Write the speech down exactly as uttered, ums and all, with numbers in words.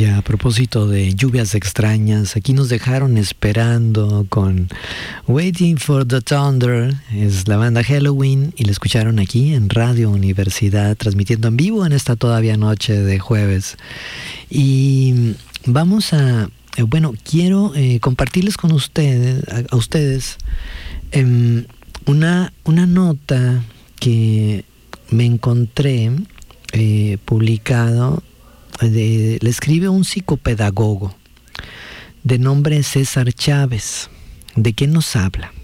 Ya a propósito de lluvias extrañas, aquí nos dejaron esperando con Waiting for the Thunder. Es la banda Helloween y la escucharon aquí en Radio Universidad, transmitiendo en vivo en esta todavía noche de jueves. Y vamos a, eh, bueno, quiero eh, compartirles con ustedes, a, a ustedes, eh, una, una nota que me encontré eh, publicado. De, le escribe un psicopedagogo de nombre César Chávez. ¿De qué nos habla?